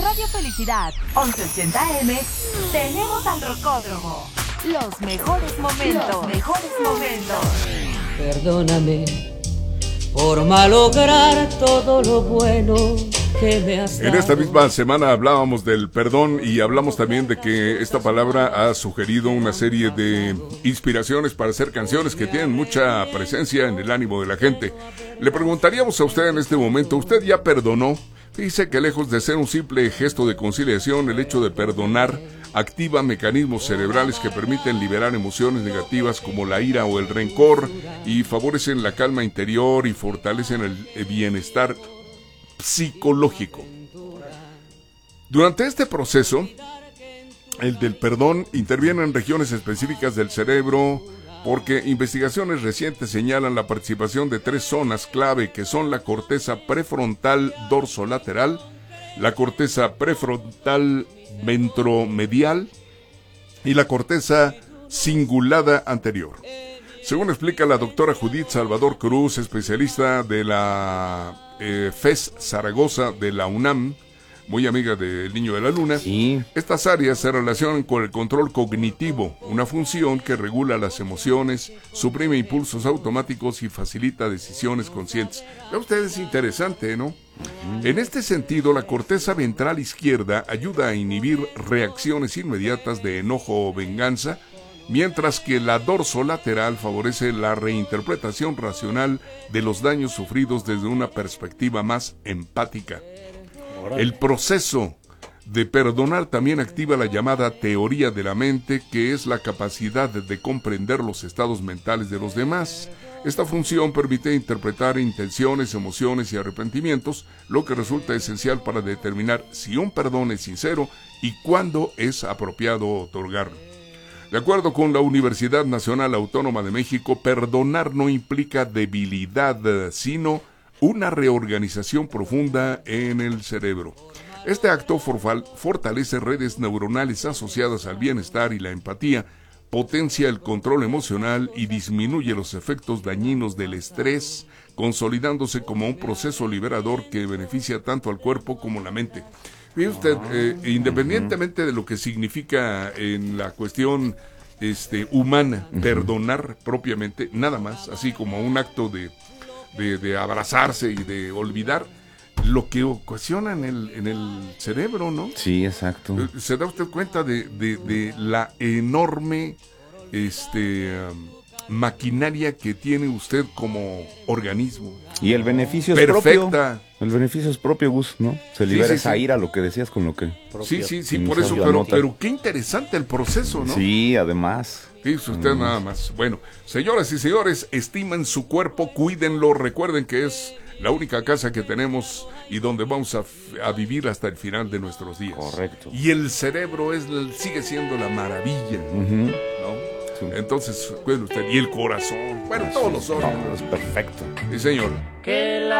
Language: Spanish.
Radio Felicidad 1180M tenemos al Rocódromo. Los mejores momentos. Los mejores momentos. Perdóname por malograr todo lo bueno que me has dado. En esta misma semana hablábamos del perdón y hablamos también de que esta palabra ha sugerido una serie de inspiraciones para hacer canciones que tienen mucha presencia en el ánimo de la gente. Le preguntaríamos a usted en este momento, ¿usted ya perdonó? Dice que lejos de ser un simple gesto de conciliación, el hecho de perdonar activa mecanismos cerebrales que permiten liberar emociones negativas como la ira o el rencor y favorecen la calma interior y fortalecen el bienestar psicológico. Durante este proceso, el del perdón, intervienen regiones específicas del cerebro porque investigaciones recientes señalan la participación de 3 zonas clave que son la corteza prefrontal dorsolateral, la corteza prefrontal ventromedial y la corteza cingulada anterior. Según explica la doctora Judith Salvador Cruz, especialista de la FES Zaragoza de la UNAM, muy amiga del Niño de la Luna, sí. Estas áreas se relacionan con el control cognitivo, una función que regula las emociones, suprime impulsos automáticos y facilita decisiones conscientes. Vea usted, es interesante, ¿no? En este sentido, la corteza ventral izquierda ayuda a inhibir reacciones inmediatas de enojo o venganza, mientras que la dorsolateral favorece la reinterpretación racional de los daños sufridos desde una perspectiva más empática. El proceso de perdonar también activa la llamada teoría de la mente, que es la capacidad de comprender los estados mentales de los demás. Esta función permite interpretar intenciones, emociones y arrepentimientos, lo que resulta esencial para determinar si un perdón es sincero y cuándo es apropiado otorgarlo. De acuerdo con la Universidad Nacional Autónoma de México, perdonar no implica debilidad, sino una reorganización profunda en el cerebro. Este acto fortalece redes neuronales asociadas al bienestar y la empatía, potencia el control emocional y disminuye los efectos dañinos del estrés, consolidándose como un proceso liberador que beneficia tanto al cuerpo como a la mente. Fíjese usted, independientemente de lo que significa en la cuestión humana, perdonar propiamente, nada más, así como un acto de abrazarse y de olvidar, lo que ocasiona en el cerebro, ¿no? Sí, exacto. ¿Se da usted cuenta de la enorme maquinaria que tiene usted como organismo? Y el beneficio es propio. El beneficio es propio, Gus, ¿no? Se libera esa ira, lo que decías con lo que... Sí, por eso, pero qué interesante el proceso, ¿no? Sí, además. Fíjese usted nada más. Bueno, señoras y señores, estimen su cuerpo, cuídenlo, recuerden que es la única casa que tenemos y donde vamos a vivir hasta el final de nuestros días. Correcto. Y el cerebro sigue siendo la maravilla, ¿no? Sí. Entonces, cuídenlo usted. Y el corazón, bueno, todos los órganos. No, es perfecto. Sí, señor.